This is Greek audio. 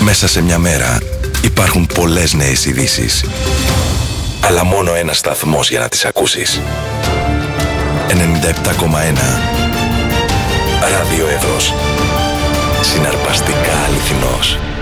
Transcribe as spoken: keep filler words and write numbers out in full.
Μέσα σε μια μέρα υπάρχουν πολλές νέες ειδήσεις. Αλλά μόνο ένας σταθμός για να τις ακούσεις. ενενήντα επτά κόμμα ένα Ράδιο Εύρος. Συναρπαστικά αληθινός.